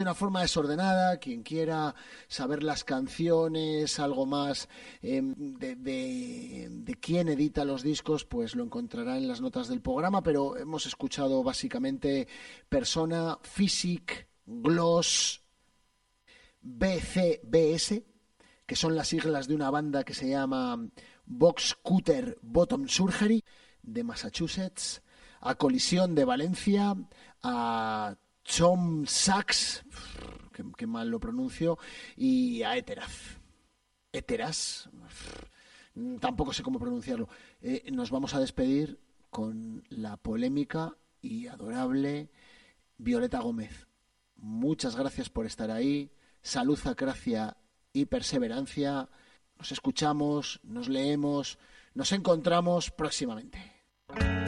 una forma desordenada. Quien quiera saber las canciones, algo más de quién edita los discos, pues lo encontrará en las notas del programa, pero hemos escuchado básicamente Persona, Physic, Gloss, BCBS, que son las siglas de una banda que se llama Box Cutter Bottom Surgery, de Massachusetts, a Colisión de Valencia, a Chom Sachs, que mal lo pronuncio, y a Eteras, tampoco sé cómo pronunciarlo. Nos vamos a despedir con la polémica y adorable Violeta Gómez. Muchas gracias por estar ahí. Salud, acracia y perseverancia. Nos escuchamos, nos leemos, nos encontramos próximamente.